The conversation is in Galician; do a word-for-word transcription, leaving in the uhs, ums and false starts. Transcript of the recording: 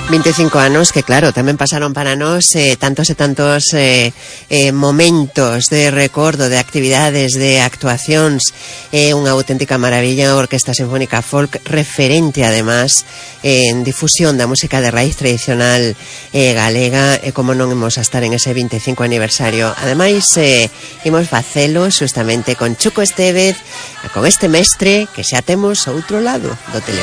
vinte e cinco anos que, claro, tamén pasaron para nós eh, tantos e tantos eh, eh, momentos de recordo, de actividades, de actuacións. É eh, unha auténtica maravilla a Orquesta Sinfónica Folk, referente, además, eh, en difusión da música de raíz tradicional eh, galega, e eh, como non imos a estar en ese vinte e cinco aniversario. Ademais, eh, imos facelo justamente con Chuco Estévez, con este mestre que xa temos ao outro lado do teléfono.